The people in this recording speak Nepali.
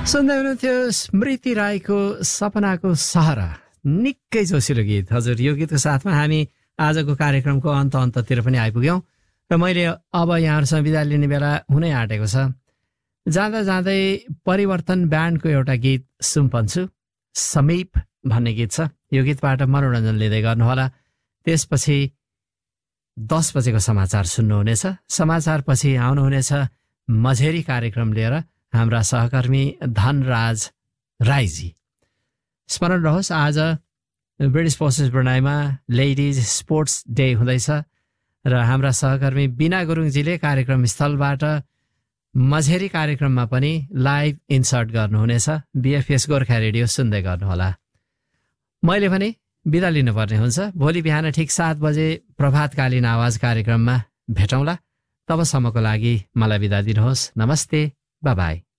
सुन्दै हुनुहुन्थ्यो स्मृति राईको सपनाको सहरा, निकै जोसिलो गीत। हजुर, यो गीतको साथमा हामी आजको कार्यक्रमको अन्ततिर पनि आइपुग्यौँ र मैले अब यहाँहरूसँग बिदा लिने बेला हुनै आँटेको छ। जाँदा जाँदै परिवर्तन ब्यान्डको एउटा गीत सुम्पन्छु, समीप भन्ने गीत छ। यो गीतबाट मनोरञ्जन लिँदै गर्नुहोला। त्यसपछि 10 बजेको समाचार सुन्नुहुनेछ। समाचारपछि आउनुहुनेछ मझेरी कार्यक्रम लिएर हाम्रा सहकर्मी धनराज राईजी। स्मरण रहोस्, आज British forces ब्रुनाईमा ladies sports day हुँदैछ र हाम्रा सहकर्मी बिना गुरुङजीले कार्यक्रम स्थलबाट मझेरी कार्यक्रममा पनि लाइभ इन्सर्ट गर्नुहुनेछ। BFS गोर्खा रेडियो सुन्दै गर्नुहोला। मैले भने बिदा लिनुपर्ने हुन्छ। भोलि बिहान ठिक 7 बजे प्रभातकालीन आवाज कार्यक्रममा भेटौँला। तबसम्मको लागि मलाई बिदा दिनुहोस्। नमस्ते, बाई बाई।